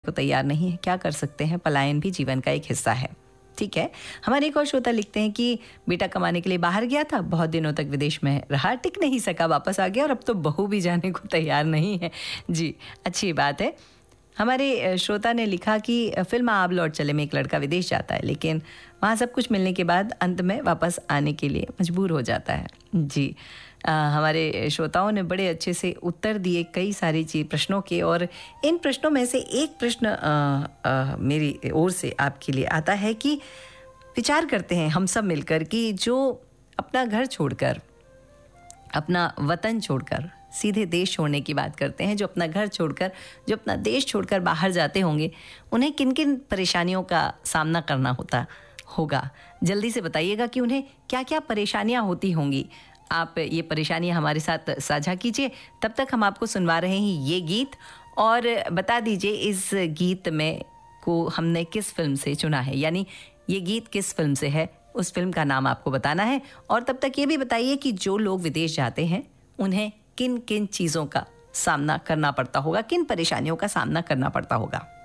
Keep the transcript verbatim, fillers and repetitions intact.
को तैयार नहीं है, क्या कर सकते हैं, पलायन भी जीवन का एक हिस्सा है। ठीक है। हमारे एक और श्रोता लिखते हैं कि बेटा कमाने के लिए बाहर गया था, बहुत दिनों तक विदेश में रहा, टिक नहीं सका, वापस आ गया और अब तो बहू भी जाने को तैयार नहीं है। जी, अच्छी बात है। हमारे श्रोता ने लिखा कि फिल्म आप लौट चले में एक लड़का विदेश जाता है, लेकिन वहाँ सब कुछ मिलने के बाद अंत में वापस आने के लिए मजबूर हो जाता है। जी, आ, हमारे श्रोताओं ने बड़े अच्छे से उत्तर दिए कई सारी चीज प्रश्नों के, और इन प्रश्नों में से एक प्रश्न आ, आ, मेरी ओर से आपके लिए आता है कि विचार करते हैं हम सब मिलकर कि जो अपना घर छोड़कर, अपना वतन छोड़कर सीधे देश छोड़ने की बात करते हैं, जो अपना घर छोड़कर, जो अपना देश छोड़कर बाहर जाते होंगे, उन्हें किन किन परेशानियों का सामना करना होता होगा। जल्दी से बताइएगा कि उन्हें क्या क्या परेशानियां होती होंगी। आप ये परेशानियां हमारे साथ साझा कीजिए। तब तक हम आपको सुनवा रहे हैं ये गीत, और बता दीजिए इस गीत में को हमने किस फिल्म से चुना है, यानी ये गीत किस फिल्म से है, उस फिल्म का नाम आपको बताना है। और तब तक ये भी बताइए कि जो लोग विदेश जाते हैं उन्हें किन किन चीज़ों का सामना करना पड़ता होगा, किन परेशानियों का सामना करना पड़ता होगा।